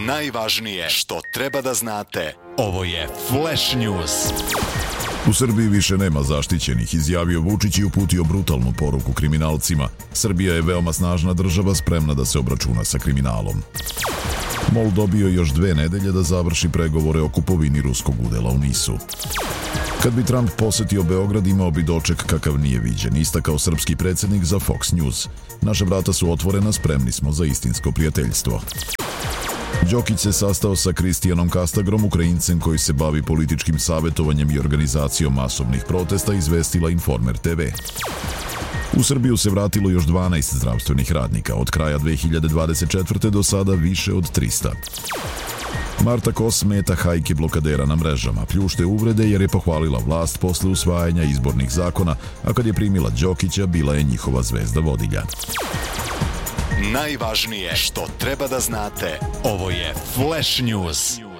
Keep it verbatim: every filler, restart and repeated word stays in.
Najvažnije što treba da znate. Ovo je Flash News. U Srbiji više nema zaštićenih, izjavio Vučić i uputio brutalnu poruku kriminalcima. Srbija je veoma snažna država, spremna da se obračuna sa kriminalom. MOL dobio još dve nedelje da završi pregovore o kupovini ruskog udela u Nisu. Kad bi Trump posetio Beograd, imao bi doček kakav nije viđen, istakao srpski predsjednik za Fox News. Naša vrata su otvorena, spremni smo za istinsko prijateljstvo. Đokić se sastao sa Kristijanom Kastagrom, Ukrajincem koji se bavi političkim savjetovanjem i organizacijom masovnih protesta, izvestila Informer te ve. U Srbiju se vratilo još dvanaest zdravstvenih radnika, od kraja dve hiljade dvadeset četvrte. do sada više od trista. Marta Kos smeta hajke blokadera na mrežama, pljušte uvrede jer je pohvalila vlast posle usvajanja izbornih zakona, a kad je primila Đokića, bila je njihova zvezda vodilja. Najvažnije što treba da znate. Ovo je Flash News.